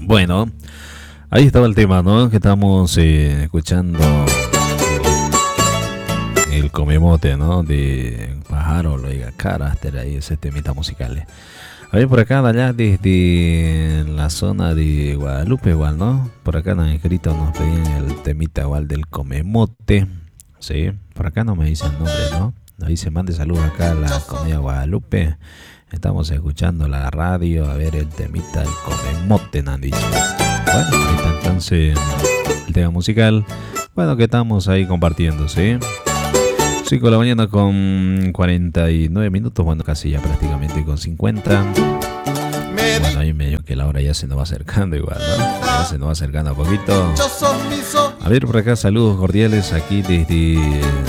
Bueno, ahí estaba el tema, ¿no? Que estamos escuchando el comemote, ¿no? De Pájaro, lo diga, carácter, ahí ese temita musical. A ver, por acá, allá desde la zona de Guadalupe, igual, ¿no? Por acá nos han escrito, nos pedían el temita igual del comemote. Sí, por acá no me dicen el nombre, ¿no? Nos dice, mande saludos acá a la comedia Guadalupe. Estamos escuchando la radio, a ver el temita del comemote, nos han dicho. Bueno, ahorita entonces el tema musical, bueno, que estamos ahí compartiendo, ¿sí? 5 de la mañana con 49 minutos, bueno, casi ya prácticamente con 50. Bueno, ahí medio que la hora ya se nos va acercando igual, ¿no? Ya se nos va acercando a poquito. A ver, por acá saludos cordiales aquí desde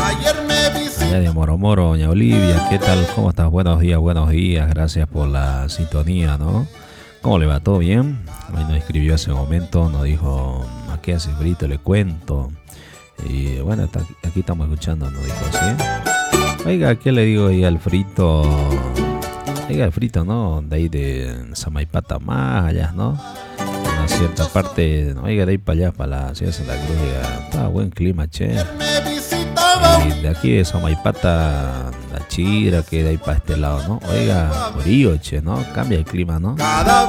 allá de Moro, doña Olivia. ¿Qué tal? ¿Cómo estás? Buenos días. Gracias por la sintonía, ¿no? ¿Cómo le va? ¿Todo bien? Hoy nos escribió hace un momento, nos dijo, ¿a qué hace frito? Le cuento. Y bueno, aquí estamos escuchando, nos dijo, ¿sí? Oiga, ¿qué le digo ahí al frito? Oiga, el frito, ¿no? De ahí de Samaipata más allá, ¿no? Una cierta parte, oiga, de ahí para allá, para la ciudad de Santa Cruz, está buen clima, che. Y de aquí de Samaipata, la Chira, que de ahí para este lado, ¿no? Oiga, frío, che, ¿no? Cambia el clima, ¿no?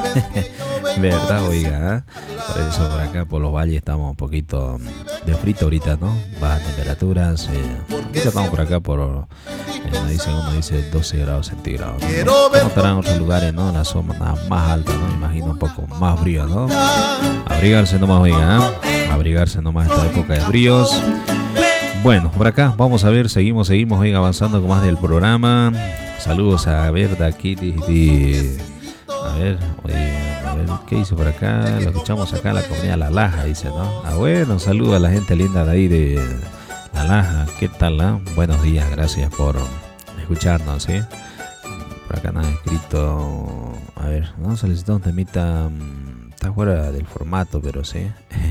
Verdad, oiga, ¿eh? Por eso por acá, por los valles, estamos un poquito de frito ahorita, ¿no? Bajas temperaturas. Ahorita estamos por acá por, uno dice 12 grados centígrados, ¿no? ¿Cómo estarán otros lugares, no? La zona más alta, ¿no? Me imagino un poco más frío, ¿no? Abrigarse nomás, oiga, ¿eh? Abrigarse nomás esta época de fríos. Bueno, por acá vamos a ver, seguimos oiga, avanzando con más del programa. Saludos a ver de aquí a ver, ¿qué dice por acá? Lo escuchamos acá en la comunidad La Laja, dice, ¿no? Ah, bueno, saludos a la gente linda de ahí de La Laja. ¿Qué tal? Buenos días, gracias por escucharnos, ¿sí? Por acá nos han escrito, a ver, no solicitó un temita, está fuera del formato, pero sí.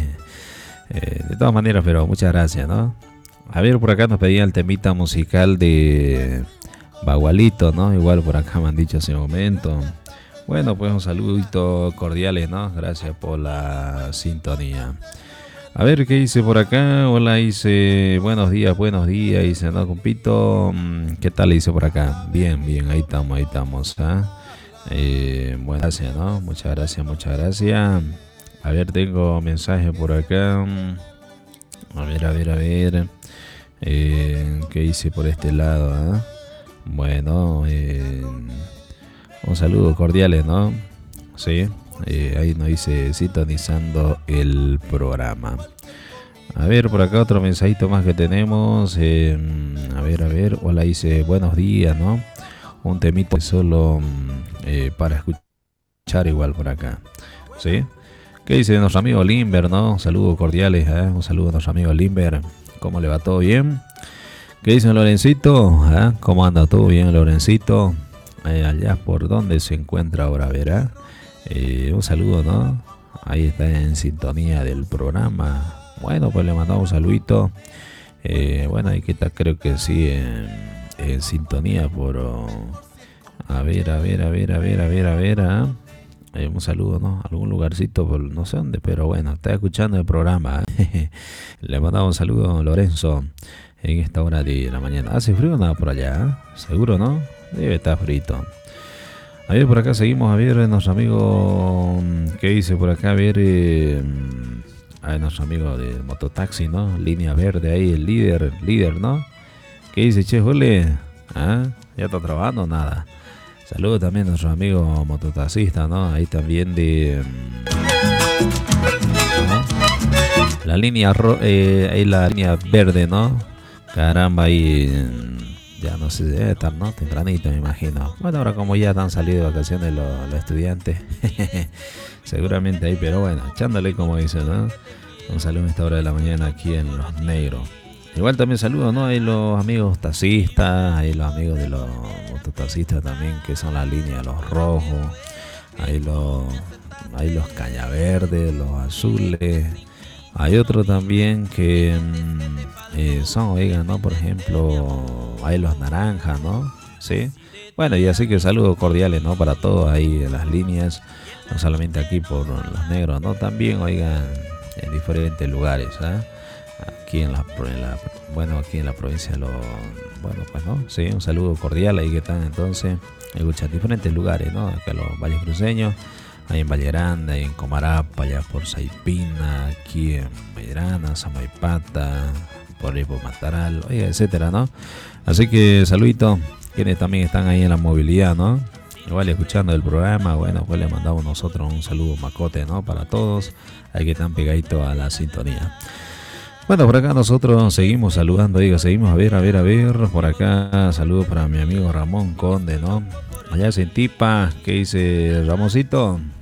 De todas maneras, pero muchas gracias, ¿no? A ver, por acá nos pedían el temita musical de Bagualito, ¿no? Igual por acá me han dicho hace un momento. Bueno, pues un saludito cordiales, ¿no? Gracias por la sintonía. A ver, ¿qué dice por acá? Hola, dice, buenos días, dice, ¿no, compito? ¿Qué tal dice por acá? Bien, ahí estamos, ¿eh? Bueno, gracias, ¿no? Muchas gracias. A ver, tengo mensaje por acá. A ver. ¿Qué dice por este lado? Bueno, un saludo cordiales, ¿no? Sí, ahí nos dice sintonizando el programa. A ver, por acá otro mensajito más que tenemos. A ver. Hola, dice buenos días, ¿no? Un temito solo para escuchar igual por acá. ¿Sí? ¿Qué dice nuestro amigo Limber, no? Saludos cordiales, un saludo a nuestro amigo Limber. ¿Cómo le va? ¿Todo bien? ¿Qué dice Lorencito? ¿Cómo anda? ¿Todo bien, Lorencito? Allá por donde se encuentra ahora, verá. Un saludo, ¿no? Ahí está en sintonía del programa. Bueno, pues le mandamos un saludito. Bueno, ahí que está, creo que sí, en sintonía por... A ver. Un saludo, ¿no? Algún lugarcito, por no sé dónde, pero bueno, está escuchando el programa. Le mandamos un saludo a Lorenzo en esta hora de la mañana. ¿Hace frío o nada por allá? ¿Seguro, no? Debe estar frito. A ver, por acá seguimos a ver nuestro amigo. ¿Qué dice por acá? A ver, nuestro amigo de mototaxi, ¿no? Línea verde ahí, el líder, ¿no? ¿Qué dice, che, jole? ¿Ya está trabajando o nada? Saludos también a nuestro amigo mototaxista, ¿no? Ahí también de... ¿no? La línea ahí la línea verde, ¿no? Caramba, ahí... Ya no sé, debe estar, ¿no? Tempranito, me imagino. Bueno, ahora como ya han salido de vacaciones los estudiantes, seguramente ahí, pero bueno, echándole como dicen, ¿no? Un saludo a esta hora de la mañana aquí en Los Negros. Igual también saludo, ¿no? Ahí los amigos taxistas, ahí los amigos de los mototaxistas también, que son la línea, los rojos, ahí los cañaverdes, los azules. Hay otros también que son, oigan, ¿no? Por ejemplo, hay los naranjas, ¿no? Sí. Bueno, y así que saludos cordiales, ¿no? Para todos ahí en las líneas, no solamente aquí por Los Negros, ¿no? También, oigan, en diferentes lugares, ¿eh? Aquí bueno, aquí en la provincia bueno, pues, ¿no? Sí, un saludo cordial ahí que están entonces, escuchan diferentes lugares, ¿no? Acá los valles cruceños, ahí en Valle Grande, ahí en Comarapa, allá por Saipina, aquí en Vallerana, Samaipata, por ahí por Mataral, oiga, etcétera, ¿no? Así que saludito, quienes también están ahí en la movilidad, ¿no? Igual escuchando el programa, bueno, pues le mandamos nosotros un saludo macote, ¿no? Para todos, ahí que están pegaditos a la sintonía. Bueno, por acá nosotros seguimos saludando, digo, seguimos a ver, por acá saludos para mi amigo Ramón Conde, ¿no? Allá en Tipa, ¿qué dice Ramoncito?